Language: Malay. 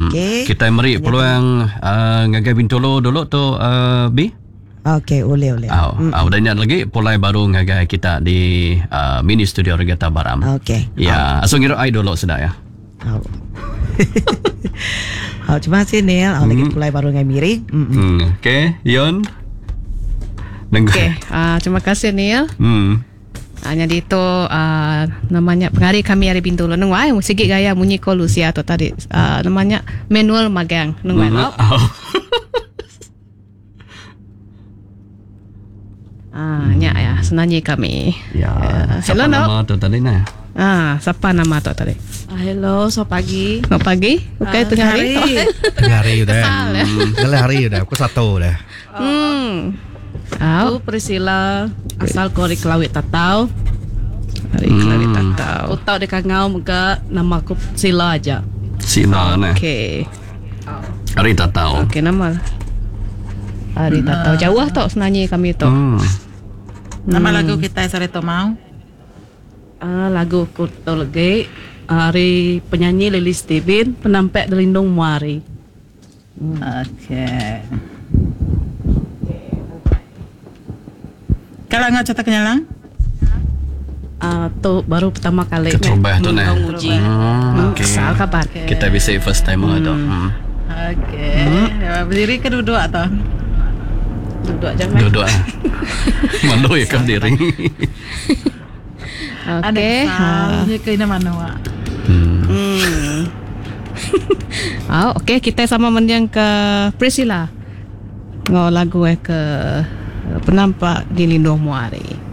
Okey. Kita beri peluang ngagai Bintulu dulu tu B. Okey, boleh. Dan ingat lagi pulai baru ngagai kita di mini studio Regata Baram. Okey. Ya, asal ngira ai dulu sudah ya. Terima kasih Neil. Lagi pulai baru ngai Miri. Okey, Yon. Okey, terima kasih Neil. Hanya di itu namanya pengari kami hari Bintulu nungwai musik gaya munyi kolusia atau tadi namanya manual magang nungwai lo. Nya ya senanyi kami. Ya. Hello nama tu tadi nah. Siapa nama tu tadi? Hello, so pagi. Selamat pagi. Okey, tengah hari. Tengah hari udah. Tengah hari udah. Aku satu dah. Aku Priscilla, asal Korik Lawit Tatau. Hari Lawit Tatau. Aku tahu dekat ngau muka nama aku Sila aja. Sila nah. Okey. Hari tak tahu. Okey, nama. Hari tak tahu. Jauh tak senanyi kami tu. Nama lagu kita Sareto mau. Lagu aku tahu lagi. Hari penyanyi Lilis Steven, Penampak Delindung Muari. Okey. Kalau nggak cetak kenyalang? Tu baru pertama kali. Keterbah tu nah. Uji. Asal kabar. Kita bisa first time tu. Okey. Berdiri ke duduk atau? Duduk jangan. Duduk. Malu ya kan diri. Okey. Ada ke ina mana wa? Okey, kita sama mendiang ke Priscilla. Ngau lagu ke Penampak di Lindung Muari.